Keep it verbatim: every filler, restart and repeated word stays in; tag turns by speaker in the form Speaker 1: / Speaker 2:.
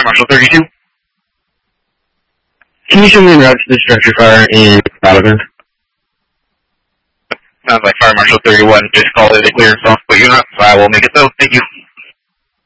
Speaker 1: Fire Marshal thirty-two.
Speaker 2: Can you show me route to the structure fire in Malibu?
Speaker 1: Sounds like Fire Marshal thirty-one just called it a clearance off, but you're not, so I will make it so. Thank you.